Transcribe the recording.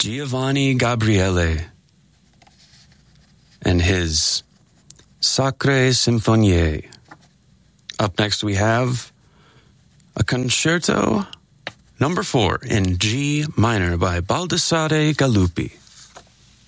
Giovanni Gabriele and his Sacre Sinfonie. Up next we have a Concerto Number 4 in G minor by Baldassare Galuppi.